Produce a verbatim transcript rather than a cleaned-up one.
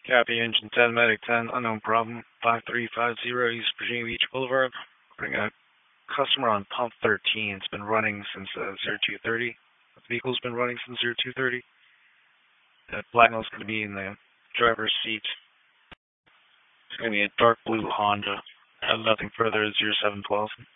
Copy, engine ten, medic ten, unknown problem, five three five zero, East Virginia Beach Boulevard. Bring a customer on pump thirteen. It's been running since uh, zero two thirty. The vehicle's been running since zero two thirty. The Platinum's going to be in the driver's seat. It's going to be a dark blue Honda. Uh, nothing further, zero seven twelve.